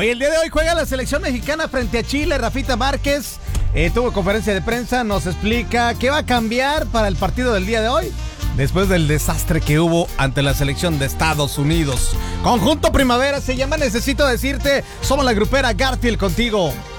Oye, el día de hoy juega la selección mexicana frente a Chile. Rafita Márquez tuvo conferencia de prensa, nos explica qué va a cambiar para el partido del día de hoy, después del desastre que hubo ante la selección de Estados Unidos. Conjunto Primavera se llama Necesito Decirte. Somos la grupera Garfield contigo.